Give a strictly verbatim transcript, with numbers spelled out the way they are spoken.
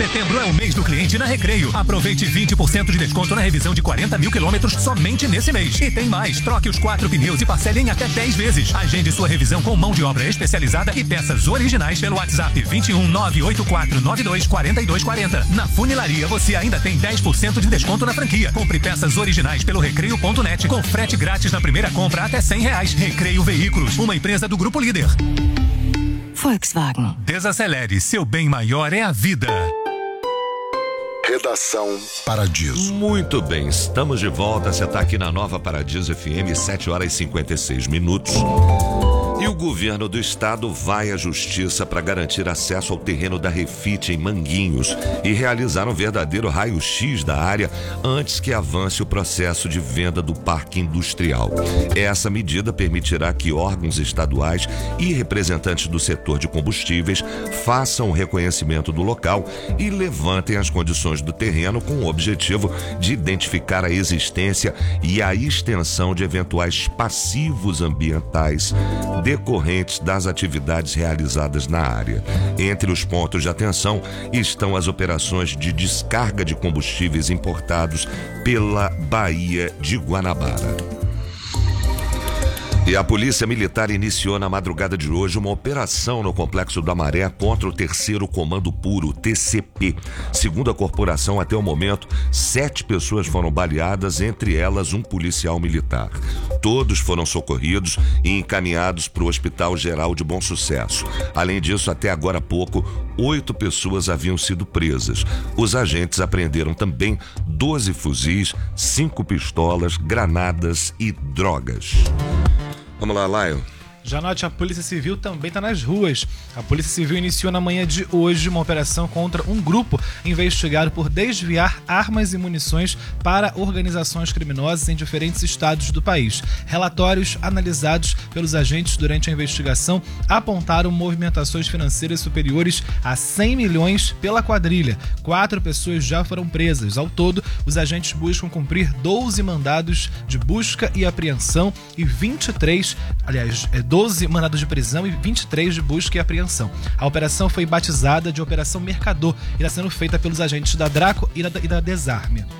Setembro é o mês do cliente na Recreio. Aproveite vinte por cento de desconto na revisão de quarenta mil quilômetros somente nesse mês. E tem mais, troque os quatro pneus e parcele em até dez vezes. Agende sua revisão com mão de obra especializada e peças originais pelo WhatsApp vinte e um nove oito quatro nove dois quatro dois quatro zero. Na Funilaria você ainda tem dez por cento de desconto na franquia. Compre peças originais pelo recreio ponto net com frete grátis na primeira compra até cem reais. Recreio Veículos, uma empresa do Grupo Líder. Volkswagen. Desacelere, seu bem maior é a vida. Redação Paradiso. Muito bem, estamos de volta. Você está aqui na Nova Paradiso F M, sete horas e cinquenta e seis minutos. E o governo do estado vai à justiça para garantir acesso ao terreno da Refit em Manguinhos e realizar um verdadeiro raio-x da área antes que avance o processo de venda do parque industrial. Essa medida permitirá que órgãos estaduais e representantes do setor de combustíveis façam o reconhecimento do local e levantem as condições do terreno com o objetivo de identificar a existência e a extensão de eventuais passivos ambientais decorrentes das atividades realizadas na área. Entre os pontos de atenção estão as operações de descarga de combustíveis importados pela Baía de Guanabara. E a Polícia Militar iniciou na madrugada de hoje uma operação no Complexo do Amaré contra o terceiro Comando Puro, T C P. Segundo a corporação, até o momento, sete pessoas foram baleadas, entre elas um policial militar. Todos foram socorridos e encaminhados para o Hospital Geral de Bom Sucesso. Além disso, até agora há pouco, oito pessoas haviam sido presas. Os agentes apreenderam também doze fuzis, cinco pistolas, granadas e drogas. Vamos lá, Lion. Janote, a Polícia Civil também está nas ruas. A Polícia Civil iniciou na manhã de hoje uma operação contra um grupo investigado por desviar armas e munições para organizações criminosas em diferentes estados do país. Relatórios analisados pelos agentes durante a investigação apontaram movimentações financeiras superiores a cem milhões pela quadrilha. Quatro pessoas já foram presas. Ao todo, os agentes buscam cumprir doze mandados de busca e apreensão e vinte e três, aliás, doze mandados de prisão e vinte e três de busca e apreensão. A operação foi batizada de Operação Mercador e está sendo feita pelos agentes da Draco e da, e da Desarme.